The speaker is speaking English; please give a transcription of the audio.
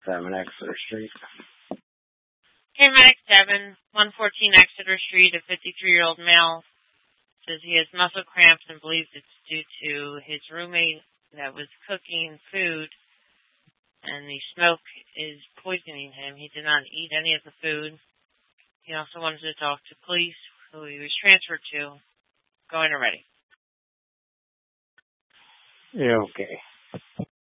7 Exeter Street. Paramedic 7, 114 Exeter Street, a 53-year-old male says he has muscle cramps and believes it's due to his roommate that was cooking food, and the smoke is poisoning him. He did not eat any of the food. He also wanted to talk to police, who he was transferred to. Going already. Yeah, okay.